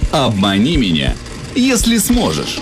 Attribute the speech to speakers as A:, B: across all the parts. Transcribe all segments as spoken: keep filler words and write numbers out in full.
A: Обмани меня, если сможешь.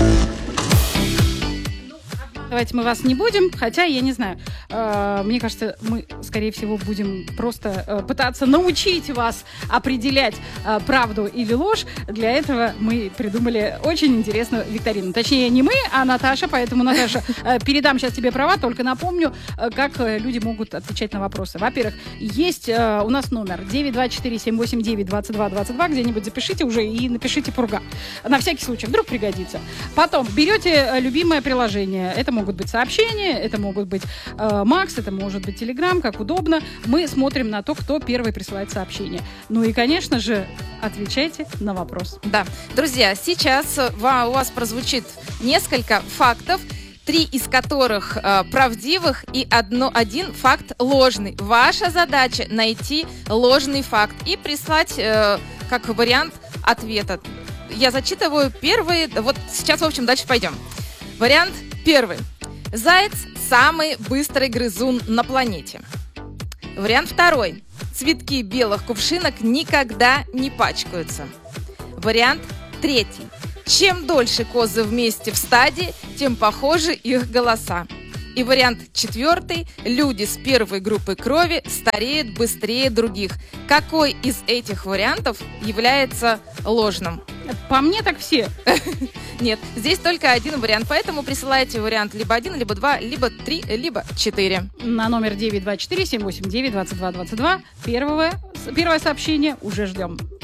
B: Давайте мы вас не будем, хотя, я не знаю, э, мне кажется, мы, скорее всего, будем просто э, пытаться научить вас определять э, правду или ложь. Для этого мы придумали очень интересную викторину. Точнее, не мы, а Наташа, поэтому, Наташа, э, передам сейчас тебе права, только напомню, э, как э, люди могут отвечать на вопросы. Во-первых, есть э, у нас номер девять два четыре семь восемь девять двадцать два двадцать два, где-нибудь запишите уже и напишите «Пурга». На всякий случай, вдруг пригодится. Потом берете э, любимое приложение, это могут быть сообщения, это могут быть э, Макс, это может быть Телеграм, как удобно. Мы смотрим на то, кто первый присылает сообщение. Ну и, конечно же, отвечайте на вопрос.
C: Да. Друзья, сейчас у вас прозвучит несколько фактов, три из которых э, правдивых и одно, один факт ложный. Ваша задача найти ложный факт и прислать э, как вариант ответа. Я зачитываю первый. Вот сейчас, в общем, дальше пойдем. Вариант первый. Заяц – самый быстрый грызун на планете. Вариант второй. Цветки белых кувшинок никогда не пачкаются. Вариант третий. Чем дольше козы вместе в стаде, тем похожи их голоса. И вариант четвертый. Люди с первой группы крови стареют быстрее других. Какой из этих вариантов является ложным?
B: По мне так все.
C: Нет, здесь только один вариант, поэтому присылайте вариант либо один, либо два, либо три, либо четыре.
B: На номер девять два четыре семь восемь девять двадцать два двадцать два. Первое, первое сообщение уже ждем.